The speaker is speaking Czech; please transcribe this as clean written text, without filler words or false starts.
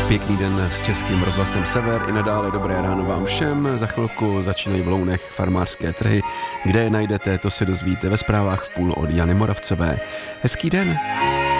Pěkný den s Českým rozhlasem Sever i nadále dobré ráno vám všem. Za chvilku začínají v Lounech farmářské trhy. Kde je najdete, to se dozvíte ve zprávách v půl od Jany Moravcové. Hezký den.